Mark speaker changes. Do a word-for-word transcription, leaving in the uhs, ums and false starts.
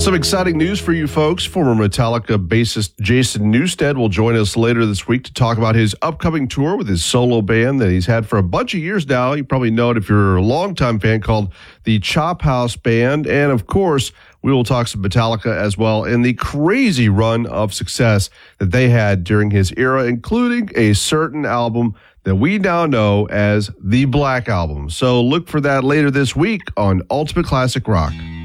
Speaker 1: Some exciting news for you folks. Former Metallica bassist Jason Newsted will join us later this week to talk about his upcoming tour with his solo band that he's had for a bunch of years now. You probably know it if you're a longtime fan, called the Chop House Band. And of course, we will talk some Metallica as well and the crazy run of success that they had during his era, including a certain album that we now know as the Black Album. So look for that later this week on Ultimate Classic Rock.